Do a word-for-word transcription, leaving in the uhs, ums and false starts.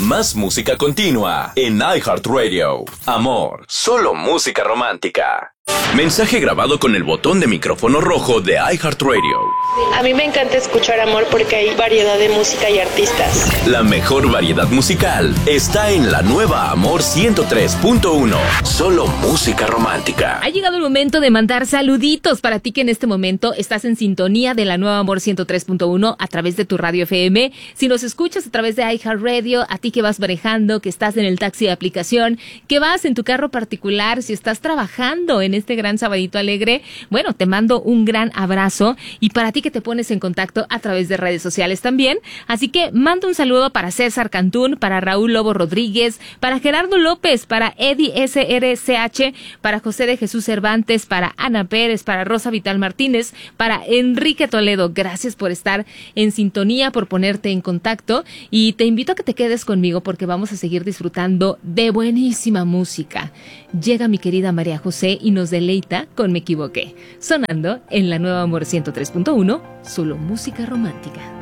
Más música continua en iHeartRadio. Amor, solo música romántica. Mensaje grabado con el botón de micrófono rojo de iHeartRadio. A mí me encanta escuchar Amor porque hay variedad de música y artistas. La mejor variedad musical está en la nueva Amor ciento tres punto uno. Solo música romántica. Ha llegado el momento de mandar saluditos para ti que en este momento estás en sintonía de la nueva Amor ciento tres punto uno a través de tu radio F M. Si nos escuchas a través de iHeartRadio, a ti que vas manejando, que estás en el taxi de aplicación, que vas en tu carro particular, si estás trabajando en este gran sabadito alegre, bueno, te mando un gran abrazo, y para ti que te pones en contacto a través de redes sociales también. Así que mando un saludo para César Cantún, para Raúl Lobo Rodríguez, para Gerardo López, para Eddie S R C H, para José de Jesús Cervantes, para Ana Pérez, para Rosa Vital Martínez, para Enrique Toledo. Gracias por estar en sintonía, por ponerte en contacto, y te invito a que te quedes conmigo porque vamos a seguir disfrutando de buenísima música. Llega mi querida María José y nos deleita con Me Equivoqué, sonando en la nueva Amor ciento tres punto uno, solo música romántica.